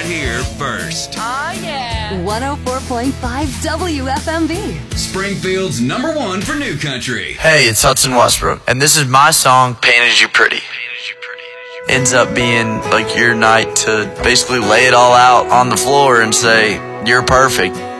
right here first. Oh, yeah. 104.5 WFMV. Springfield's #1 for new country. Hey, it's Hudson Westbrook, and this is my song, Painted You Pretty. Ends up being like your night to basically lay it all out on the floor and say, you're perfect.